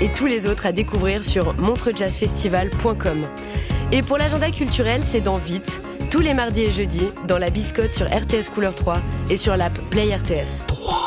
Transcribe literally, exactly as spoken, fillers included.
et tous les autres à découvrir sur montreux jazz festival point com. Et pour l'agenda culturel, c'est dans Vite, tous les mardis et jeudis, dans la Biscotte sur R T S Couleur trois et sur l'app Play R T S. trois